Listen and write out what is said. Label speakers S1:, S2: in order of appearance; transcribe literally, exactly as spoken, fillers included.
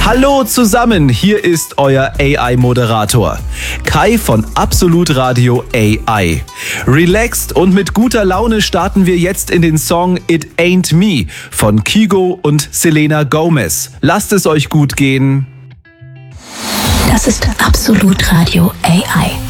S1: Hallo zusammen, hier ist euer A I-Moderator Kai von Absolut Radio A I. Relaxed und mit guter Laune starten wir jetzt in den Song It Ain't Me von Kygo und Selena Gomez. Lasst es euch gut gehen.
S2: Das ist Absolut Radio A I.